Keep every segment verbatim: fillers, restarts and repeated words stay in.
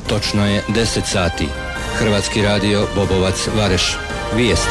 Točno je deset sati. Hrvatski radio Bobovac, Vareš. Vijesti.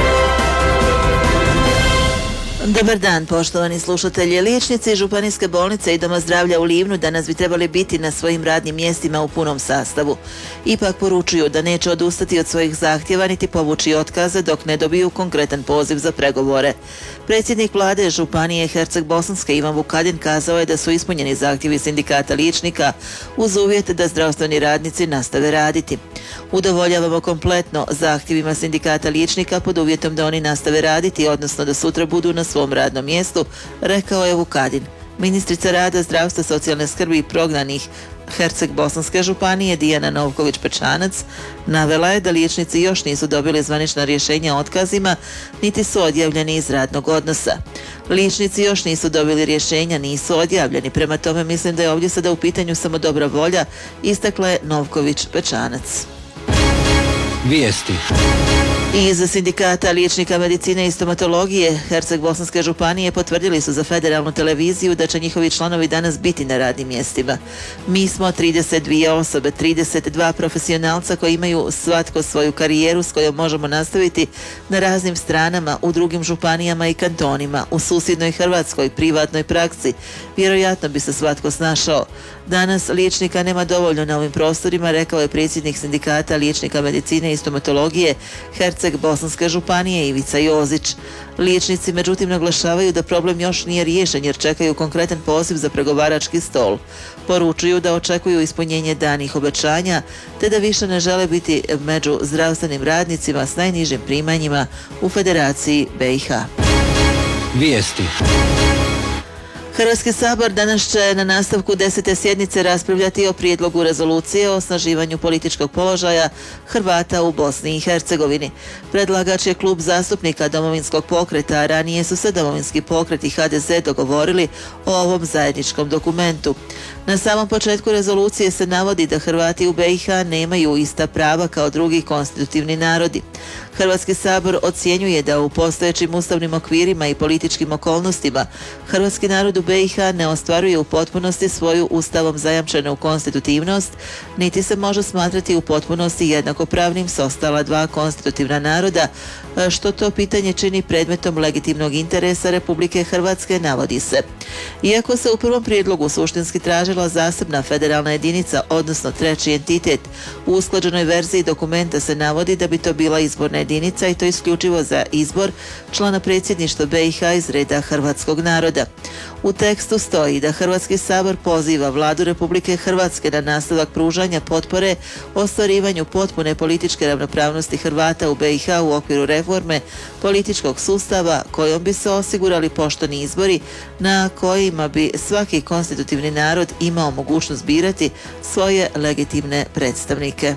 Dobar dan, poštovani slušatelji. Liječnici Županijske bolnice i Doma zdravlja u Livnu danas bi trebali biti na svojim radnim mjestima u punom sastavu. Ipak poručuju da neće odustati od svojih zahtjeva niti povući otkaze dok ne dobiju konkretan poziv za pregovore. Predsjednik vlade Županije Herceg-Bosanske Ivan Vukadin kazao je da su ispunjeni zahtjevi sindikata liječnika uz uvjet da zdravstveni radnici nastave raditi. Udovoljavamo kompletno zahtjevima sindikata liječnika pod uvjetom da oni nastave raditi, odnosno da sutra budu na svom radnom mjestu, rekao je Vukadin. Ministrica rada, zdravstva, socijalne skrbi i prognanih Herceg-Bosanske županije Dijana Novković-Pečanac navela je da liječnici još nisu dobili zvanična rješenja o otkazima, niti su odjavljeni iz radnog odnosa. Liječnici još nisu dobili rješenja, nisu odjavljeni, prema tome mislim da je ovdje sada u pitanju samo dobra volja, istakla je Novković-Pečanac. Vijesti. Iz sindikata liječnika medicine i stomatologije Herceg-Bosanske županije potvrdili su za federalnu televiziju da će njihovi članovi danas biti na radnim mjestima. Mi smo trideset dvije osobe, trideset dva profesionalca koji imaju svatko svoju karijeru s kojom možemo nastaviti na raznim stranama u drugim županijama i kantonima, u susjednoj Hrvatskoj, privatnoj praksi. Vjerojatno bi se svatko snašao. Danas liječnika nema dovoljno na ovim prostorima, rekao je predsjednik sindikata liječnika medicine i stomatologije Herceg-Bosanske županije Ivica Jozić. Liječnici međutim naglašavaju da problem još nije riješen jer čekaju konkretan poziv za pregovarački stol. Poručuju da očekuju ispunjenje danih obećanja te da više ne žele biti među zdravstvenim radnicima s najnižim primanjima u Federaciji B i H. Vijesti. Hrvatski sabor danas će na nastavku desete sjednice raspravljati o prijedlogu rezolucije o osnaživanju političkog položaja Hrvata u Bosni i Hercegovini. Predlagač je klub zastupnika Domovinskog pokreta, a ranije su se Domovinski pokret i H D Z dogovorili o ovom zajedničkom dokumentu. Na samom početku rezolucije se navodi da Hrvati u B i H nemaju ista prava kao drugi konstitutivni narodi. Hrvatski sabor ocjenjuje da u postojećim ustavnim okvirima i političkim okolnostima hrvatski narod u B i H ne ostvaruje u potpunosti svoju ustavom zajamčenu konstitutivnost, niti se može smatrati u potpunosti jednakopravnim s ostala dva konstitutivna naroda, što to pitanje čini predmetom legitimnog interesa Republike Hrvatske, navodi se. Iako se u prvom prijedlogu suštinski tražila zasebna federalna jedinica, odnosno treći entitet, u usklađenoj verziji dokumenta se navodi da bi to bila izborna jedinica i to isključivo za izbor člana predsjedništva B i H iz reda hrvatskog naroda. U tekstu stoji da Hrvatski sabor poziva Vladu Republike Hrvatske na nastavak pružanja potpore ostvarivanju potpune političke ravnopravnosti Hrvata u B i H u okviru reforme političkog sustava kojom bi se osigurali pošteni izbori na kojima bi svaki konstitutivni narod imao mogućnost birati svoje legitimne predstavnike.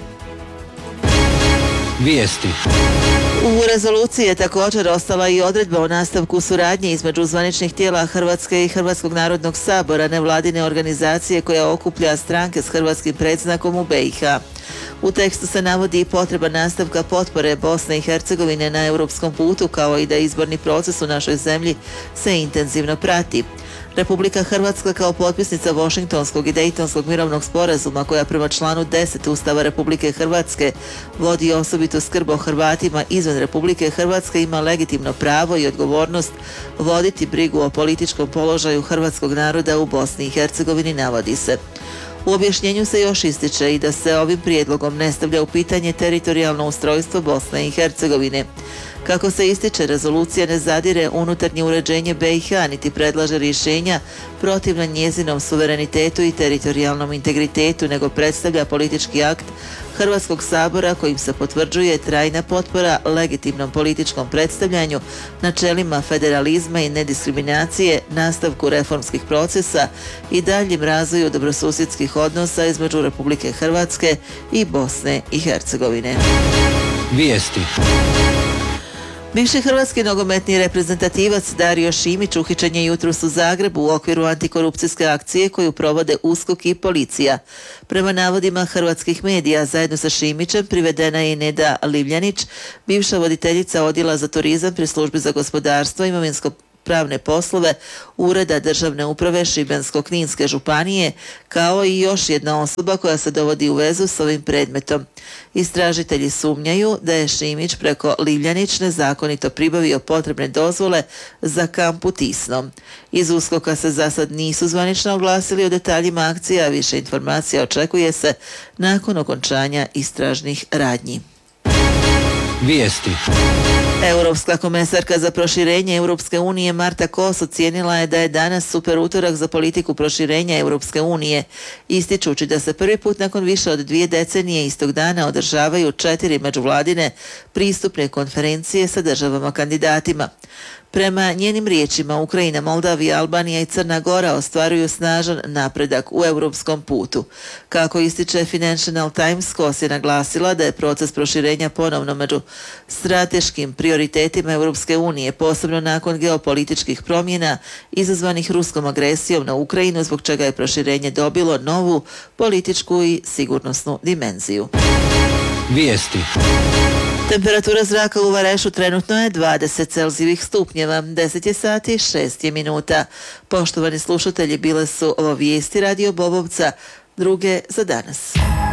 Vijesti. U rezoluciji je također ostala i odredba o nastavku suradnje između zvaničnih tijela Hrvatske i Hrvatskog narodnog sabora, nevladine organizacije koja okuplja stranke s hrvatskim predznakom u B i H. U tekstu se navodi i potreba nastavka potpore Bosne i Hercegovine na europskom putu, kao i da izborni proces u našoj zemlji se intenzivno prati. Republika Hrvatska kao potpisnica Washingtonskog i Dejtonskog mirovnog sporazuma, koja prema članu deset Ustava Republike Hrvatske vodi osobitu skrb o Hrvatima izvan Republike Hrvatske, ima legitimno pravo i odgovornost voditi brigu o političkom položaju hrvatskog naroda u Bosni i Hercegovini, navodi se. U objašnjenju se još ističe i da se ovim prijedlogom ne stavlja u pitanje teritorijalno ustrojstvo Bosne i Hercegovine. Kako se ističe, rezolucija ne zadire unutarnje uređenje B i H niti predlaže rješenja protivna njezinom suverenitetu i teritorijalnom integritetu, nego predstavlja politički akt Hrvatskog sabora kojim se potvrđuje trajna potpora legitimnom političkom predstavljanju, načelima federalizma i nediskriminacije, nastavku reformskih procesa i daljnjim razvoju dobrosusjedskih odnosa između Republike Hrvatske i Bosne i Hercegovine. Vijesti. Bivši hrvatski nogometni reprezentativac Dario Šimić uhićen je jutros u Zagrebu u okviru antikorupcijske akcije koju provode USKOK i policija. Prema navodima hrvatskih medija, zajedno sa Šimićem privedena je i Neda Livljanić, bivša voditeljica odjela za turizam pri službi za gospodarstvo, imovinsko pravne poslove Ureda državne uprave Šibensko-kninske županije, kao i još jedna osoba koja se dovodi u vezu s ovim predmetom. Istražitelji sumnjaju da je Šimić preko Livljanić nezakonito pribavio potrebne dozvole za kamp u Tisnom. Iz USKOK-a se za sad nisu zvanično oglasili o detaljima akcija, a više informacija očekuje se nakon okončanja istražnih radnji. Vijesti. Europska komesarka za proširenje Europske unije Marta Kos ocijenila je da je danas super utorak za politiku proširenja Europske unije, ističući da se prvi put nakon više od dvije decenije istog dana održavaju četiri međuvladine pristupne konferencije sa državama kandidatima. Prema njenim riječima, Ukrajina, Moldavija, Albanija i Crna Gora ostvaruju snažan napredak u europskom putu. Kako ističe Financial Times, Kos je naglasila da je proces proširenja ponovno među strateškim prioritetima Europske unije, posebno nakon geopolitičkih promjena izazvanih ruskom agresijom na Ukrajinu, zbog čega je proširenje dobilo novu političku i sigurnosnu dimenziju. Vijesti. Temperatura zraka u Varešu trenutno je dvadeset Celzijevih stupnjeva, deset je sati, šest je minuta. Poštovani slušatelji, bile su ovo vijesti Radio Bobovca, druge za danas.